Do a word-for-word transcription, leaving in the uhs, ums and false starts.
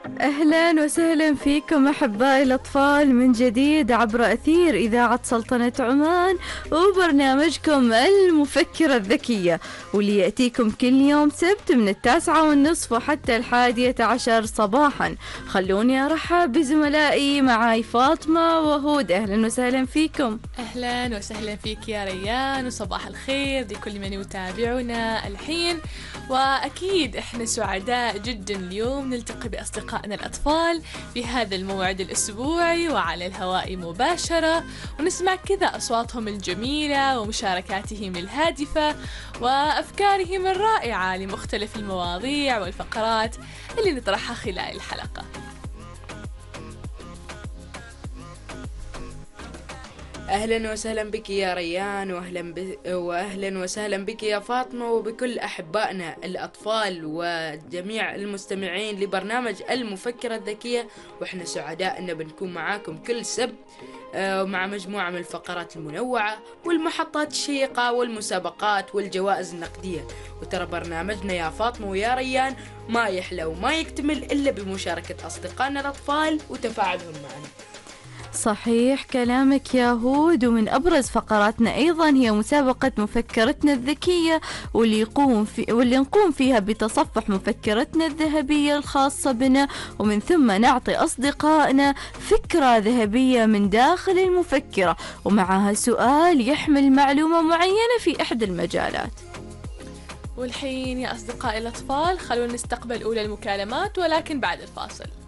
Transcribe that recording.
أهلا وسهلا فيكم أحبائي الأطفال من جديد عبر أثير إذاعة سلطنة عمان وبرنامجكم المفكرة الذكية، واللي يأتيكم كل يوم سبت من التاسعة والنصف وحتى الحادية عشر صباحا. خلوني أرحب بزملائي، معاي فاطمة وهود. أهلا وسهلا فيكم. أهلا وسهلا فيك يا ريان، وصباح الخير لكل من يتابعنا الحين. وأكيد إحنا سعداء جدا اليوم نلتقي بأصدقائنا الأطفال في هذا الموعد الأسبوعي وعلى الهواء مباشرة، ونسمع كذا أصواتهم الجميلة ومشاركاتهم الهادفة وأفكارهم الرائعة لمختلف المواضيع والفقرات اللي نطرحها خلال الحلقة. أهلا وسهلا بك يا ريان، وأهلا, ب... وأهلا وسهلا بك يا فاطمة، وبكل أحبائنا الأطفال وجميع المستمعين لبرنامج المفكرة الذكية. وإحنا سعداء أن بنكون معاكم كل سبت مع مجموعة من الفقرات المنوعة والمحطات الشيقة والمسابقات والجوائز النقدية. وترى برنامجنا يا فاطمة ويا ريان ما يحلى وما يكتمل إلا بمشاركة أصدقائنا الأطفال وتفاعلهم معنا. صحيح كلامك يا هود. ومن أبرز فقراتنا أيضا هي مسابقة مفكرتنا الذكية، واللي يقوم في واللي نقوم فيها بتصفح مفكرتنا الذهبية الخاصة بنا، ومن ثم نعطي أصدقائنا فكرة ذهبية من داخل المفكرة ومعها سؤال يحمل معلومة معينة في إحدى المجالات. والحين يا أصدقائي الأطفال خلونا نستقبل أولى المكالمات، ولكن بعد الفاصل.